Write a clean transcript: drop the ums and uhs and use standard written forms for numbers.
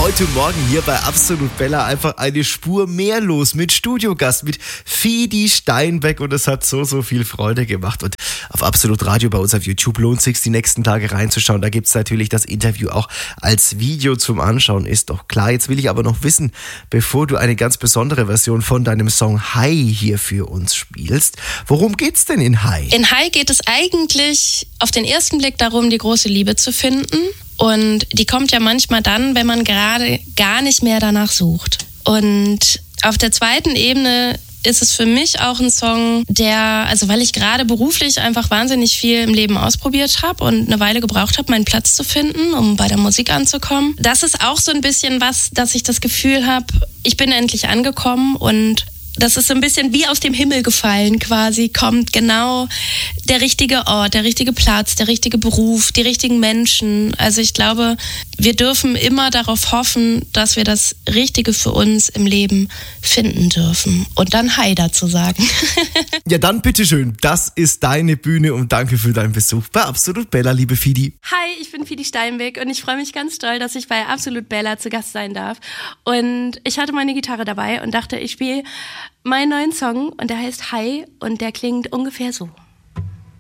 Heute Morgen hier bei Absolut Bella einfach eine Spur mehr los mit Studiogast, mit Fidi Steinbeck und es hat so viel Freude gemacht. Und auf Absolut Radio bei uns auf YouTube lohnt es sich, die nächsten Tage reinzuschauen. Da gibt es natürlich das Interview auch als Video zum Anschauen, ist doch klar. Jetzt will ich aber noch wissen, bevor du eine ganz besondere Version von deinem Song Hi hier für uns spielst, worum geht's denn in Hi? In Hi geht es eigentlich auf den ersten Blick darum, die große Liebe zu finden. Und die kommt ja manchmal dann, wenn man gerade gar nicht mehr danach sucht. Und auf der zweiten Ebene ist es für mich auch ein Song, weil ich gerade beruflich einfach wahnsinnig viel im Leben ausprobiert habe und eine Weile gebraucht habe, meinen Platz zu finden, um bei der Musik anzukommen. Das ist auch so ein bisschen was, dass ich das Gefühl habe, ich bin endlich angekommen und das ist so ein bisschen wie aus dem Himmel gefallen quasi, kommt genau der richtige Ort, der richtige Platz, der richtige Beruf, die richtigen Menschen. Also ich glaube, wir dürfen immer darauf hoffen, dass wir das Richtige für uns im Leben finden dürfen. Und dann Hi dazu sagen. Ja, dann bitteschön, das ist deine Bühne und danke für deinen Besuch bei Absolut Bella, liebe Fidi. Hi, ich bin Fidi Steinbeck und ich freue mich ganz doll, dass ich bei Absolut Bella zu Gast sein darf. Und ich hatte meine Gitarre dabei und dachte, ich spiele meinen neuen Song und der heißt Hi und der klingt ungefähr so.